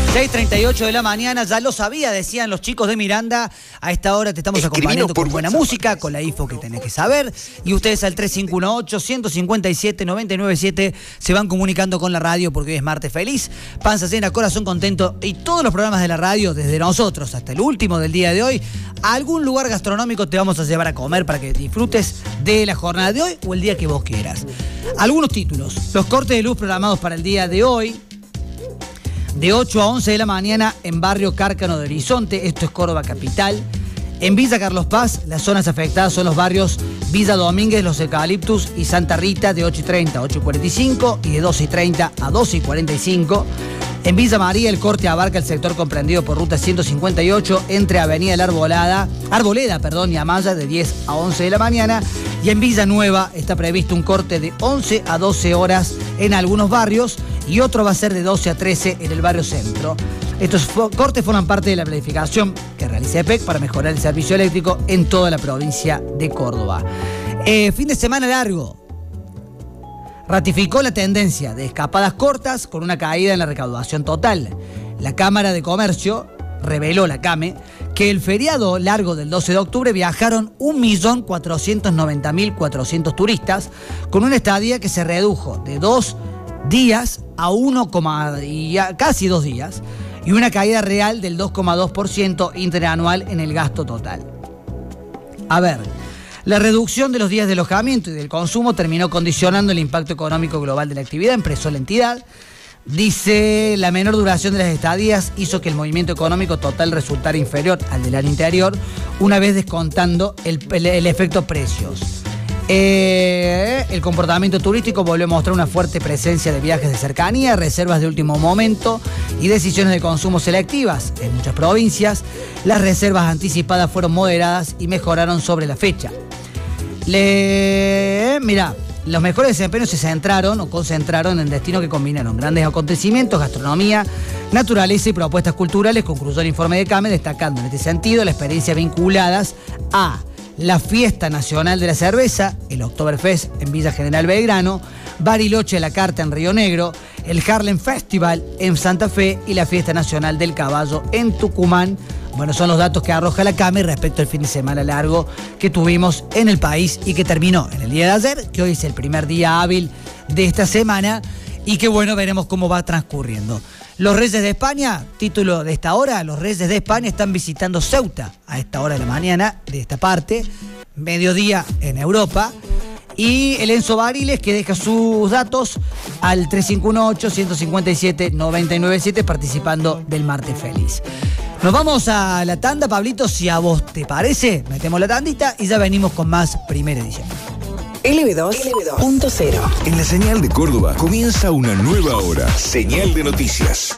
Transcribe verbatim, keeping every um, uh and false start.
seis treinta y ocho de la mañana, ya lo sabía, decían los chicos de Miranda. A esta hora te estamos acompañando con buena música, con la info que tenés que saber. Y ustedes al tres cinco uno ocho, uno cinco siete, nueve nueve siete se van comunicando con la radio porque hoy es martes feliz. Panza llena, corazón contento. Y todos los programas de la radio, desde nosotros hasta el último del día de hoy, a algún lugar gastronómico te vamos a llevar a comer para que disfrutes de la jornada de hoy o el día que vos quieras. Algunos títulos. Los cortes de luz programados para el día de hoy. De ocho a once de la mañana en Barrio Cárcano de Horizonte, esto es Córdoba capital. En Villa Carlos Paz, las zonas afectadas son los barrios Villa Domínguez, Los Eucaliptus y Santa Rita de ocho y treinta a ocho y cuarenta y cinco y de doce y treinta a doce y cuarenta y cinco. En Villa María, el corte abarca el sector comprendido por ruta ciento cincuenta y ocho entre Avenida La Arbolada, Arboleda perdón, y Amaya de diez a once de la mañana. Y en Villa Nueva está previsto un corte de once a doce horas en algunos barrios y otro va a ser de doce a trece en el barrio Centro. Estos cortes forman parte de la planificación que realiza E P E C para mejorar el servicio eléctrico en toda la provincia de Córdoba. Eh, fin de semana largo. Ratificó la tendencia de escapadas cortas con una caída en la recaudación total. La Cámara de Comercio reveló, la CAME, que el feriado largo del doce de octubre viajaron un millón cuatrocientos noventa mil cuatrocientos turistas con una estadía que se redujo de dos días a uno, y a casi dos días y una caída real del dos coma dos por ciento interanual en el gasto total. A ver, la reducción de los días de alojamiento y del consumo terminó condicionando el impacto económico global de la actividad, expresó la entidad. Dice, la menor duración de las estadías hizo que el movimiento económico total resultara inferior al del año anterior, una vez descontando el, el, el efecto precios. Eh, el comportamiento turístico volvió a mostrar una fuerte presencia de viajes de cercanía, reservas de último momento y decisiones de consumo selectivas. En muchas provincias, las reservas anticipadas fueron moderadas y mejoraron sobre la fecha. Le... Mirá, los mejores desempeños se centraron o concentraron en destinos que combinaron grandes acontecimientos, gastronomía, naturaleza y propuestas culturales, concluyó el informe de CAME, destacando en este sentido la experiencia vinculadas a la Fiesta Nacional de la Cerveza, el Oktoberfest en Villa General Belgrano, Bariloche a la Carta en Río Negro, el Harlem Festival en Santa Fe y la Fiesta Nacional del Caballo en Tucumán. Bueno, son los datos que arroja la CAME respecto al fin de semana largo que tuvimos en el país y que terminó en el día de ayer, que hoy es el primer día hábil de esta semana y que bueno, veremos cómo va transcurriendo. Los Reyes de España, título de esta hora, los Reyes de España están visitando Ceuta a esta hora de la mañana, de esta parte, mediodía en Europa. Y el Enzo Bariles, que deja sus datos al tres cinco uno ocho, uno cinco siete, nueve nueve siete, participando del Martes Feliz. Nos vamos a la tanda, Pablito, si a vos te parece, metemos la tandita y ya venimos con más Primera Edición. L B dos punto cero. En la señal de Córdoba comienza una nueva hora. Señal de noticias.